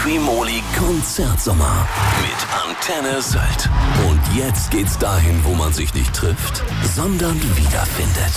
Quimoli Konzertsommer mit Antenne Sylt. Und jetzt geht's dahin, wo man sich nicht trifft, sondern wiederfindet.